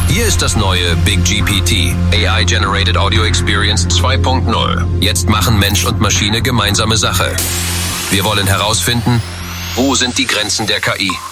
Hier ist das neue Big GPT, AI Generated Audio Experience 2.0. Jetzt machen Mensch und Maschine gemeinsame Sache. Wir wollen herausfinden, wo sind die Grenzen der KI?